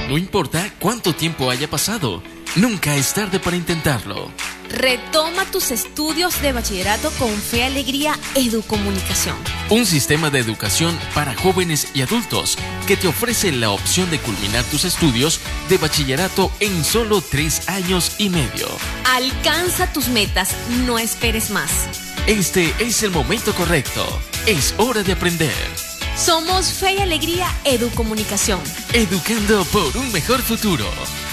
No importa cuánto tiempo haya pasado, nunca es tarde para intentarlo. Retoma tus estudios de bachillerato con Fe y Alegría Educomunicación. Un sistema de educación para jóvenes y adultos que te ofrece la opción de culminar tus estudios de bachillerato en solo 3 años y medio. Alcanza tus metas, no esperes más. Este es el momento correcto. Es hora de aprender. Somos Fe y Alegría Educomunicación. Educando por un mejor futuro.